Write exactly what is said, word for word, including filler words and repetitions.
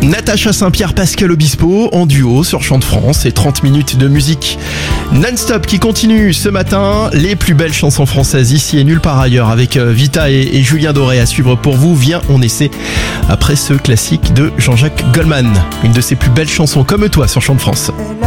Natacha Saint-Pierre, Pascal Obispo en duo sur Chant de France et trente minutes de musique non-stop qui continue ce matin. Les plus belles chansons françaises ici et nulle part ailleurs avec Vita et, et Julien Doré à suivre pour vous. Viens, on essaie après ce classique de Jean-Jacques Goldman, une de ses plus belles chansons comme toi sur Chant de France.